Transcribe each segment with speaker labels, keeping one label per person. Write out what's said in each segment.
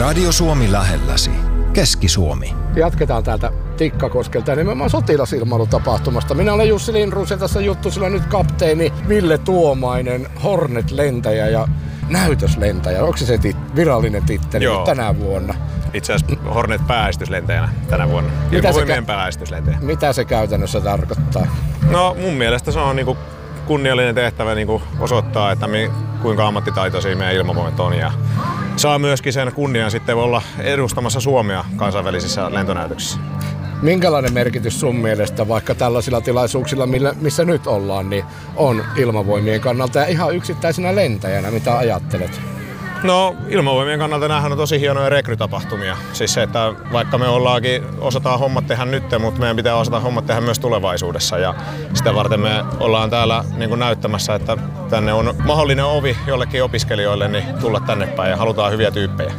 Speaker 1: Radio Suomi lähelläsi. Keski-Suomi.
Speaker 2: Jatketaan täältä Tikkakoskelta ja nimenomaan sotilasilmailutapahtumasta. Minä olen Jussi Lindroos ja tässä juttusilla nyt kapteeni Ville Tuomainen, Hornet-lentäjä ja näytöslentäjä. Onko se virallinen titteli tänä vuonna?
Speaker 3: Itse asiassa Hornet-pääestyslentäjänä tänä vuonna. Ilmavoimien pääestyslentäjä.
Speaker 2: Mitä se käytännössä tarkoittaa?
Speaker 3: No mun mielestä se on niinku kunniallinen tehtävä niinku osoittaa, että kuinka ammattitaitoisia meidän ilmavoimat on. Ja saa myöskin sen kunnian sitten olla edustamassa Suomea kansainvälisissä lentonäytöksissä.
Speaker 2: Minkälainen merkitys sun mielestä vaikka tällaisilla tilaisuuksilla, missä nyt ollaan, niin on ilmavoimien kannalta ja ihan yksittäisenä lentäjänä, mitä ajattelet?
Speaker 3: No ilmavoimien kannalta näähän on tosi hienoja rekrytapahtumia. Siis se, että vaikka me osataan hommat tehdä nyt, mutta meidän pitää osata hommat tehdä myös tulevaisuudessa. Ja sitä varten me ollaan täällä niin kuin näyttämässä, että tänne on mahdollinen ovi jollekin opiskelijoille niin tulla tänne päin ja halutaan hyviä tyyppejä.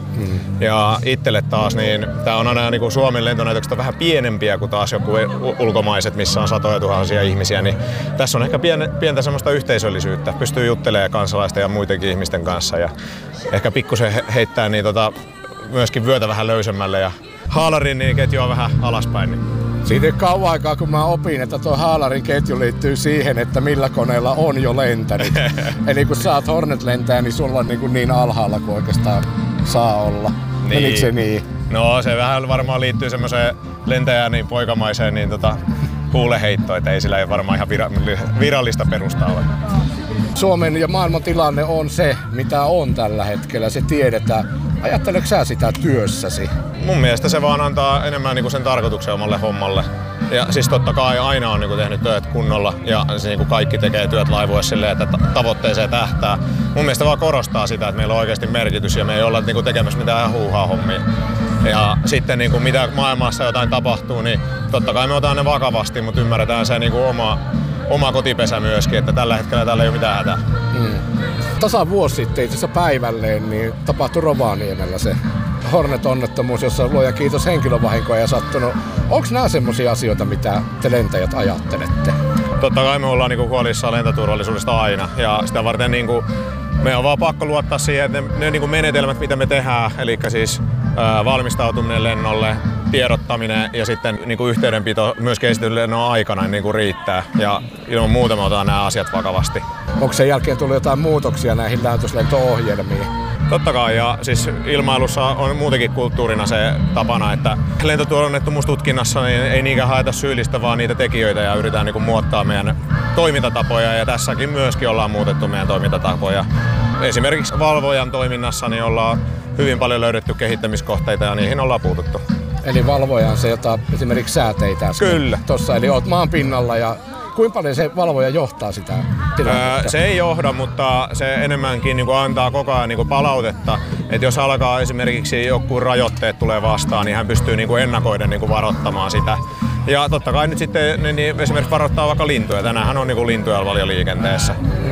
Speaker 3: Ja itselle taas, niin tää on aina niin kuin Suomen lentonäytökset vähän pienempiä kuin taas joku ulkomaiset, missä on satoja tuhansia ihmisiä. Niin tässä on ehkä pientä semmoista yhteisöllisyyttä. Pystyy juttelemaan kansalaisten ja muidenkin ihmisten kanssa. Ja ehkä pikkusen heittää niin myöskin vyötä vähän löysemmälle ja haalarin niin ketjua vähän alaspäin. Niin.
Speaker 2: Siitä ei kauan aikaa, kun mä opin, että tuo haalarin ketju liittyy siihen, että millä koneella on jo lentänyt. Eli kun sä oot Hornet-lentää, niin sulla on niin alhaalla kuin oikeastaan saa olla. Niin. Menikö se niin?
Speaker 3: No se vähän varmaan liittyy semmoiseen lentäjään niin poikamaiseen niin huuleheittoon, että ei sillä ei varmaan ihan virallista perustaa ole.
Speaker 2: Suomen ja maailman tilanne on se, mitä on tällä hetkellä. Se tiedetään. Ajatteleeko sä sitä työssäsi?
Speaker 3: Mun mielestä se vaan antaa enemmän niinku sen tarkoituksen omalle hommalle. Ja siis totta kai aina on niinku tehnyt työt kunnolla ja se niinku kaikki tekee työt laivuessa silleen, että tavoitteeseen tähtää. Mun mielestä vaan korostaa sitä, että meillä on oikeasti merkitys ja me ei olla niinku tekemässä mitään huuhaa hommia. Ja sitten niinku mitä maailmassa jotain tapahtuu, niin totta kai me otetaan ne vakavasti, mutta ymmärretään se niinku oma kotipesä myöskin, että tällä hetkellä täällä ei ole mitään hätää.
Speaker 2: Tasan vuosi sitten itse asiassa päivälleen niin tapahtui Rovaniemellä se Hornet-onnettomuus, jossa luoja kiitos henkilövahinkoja ja sattunut. Onko nämä semmoisia asioita, mitä te lentäjät ajattelette?
Speaker 3: Totta kai me ollaan niinku huolissaan lentoturvallisuudesta aina ja sitä varten niinku meidän on vaan pakko luottaa siihen, että ne niinku menetelmät, mitä me tehdään, eli siis valmistautuminen lennolle, tiedottaminen ja sitten niinku yhteydenpito myös esitellyn lennon aikana niinku riittää. Ja ilman muuta me otetaan nämä asiat vakavasti.
Speaker 2: Onko sen jälkeen tullut jotain muutoksia näihin lähetyslento-ohjelmiin?
Speaker 3: Totta kai, ja siis ilmailussa on muutenkin kulttuurina se tapana, että lentoonnettomuustutkinnassa niin ei niinkään haeta syyllistä, vaan niitä tekijöitä ja yritetään niinku muuttaa meidän toimintatapoja ja tässäkin myöskin ollaan muutettu meidän toimintatapoja. Esimerkiksi valvojan toiminnassa niin ollaan hyvin paljon löydetty kehittämiskohteita ja niihin ollaan puututtu.
Speaker 2: Eli valvoja on se, jota esimerkiksi sä teit äsken.
Speaker 3: Kyllä.
Speaker 2: Tossa, eli oot maan pinnalla ja kuinka paljon se valvoja johtaa sitä tilannetta?
Speaker 3: Se ei johda, mutta se enemmänkin niin kuin antaa koko ajan niin kuin palautetta. Että jos alkaa esimerkiksi joku rajoitteet tulee vastaan, niin hän pystyy niin kuin ennakoiden niin kuin varoittamaan sitä. Ja totta kai nyt sitten niin esimerkiksi varoittaa vaikka lintuja. Tänäänhän on niin kuin lintuja paljon liikenteessä.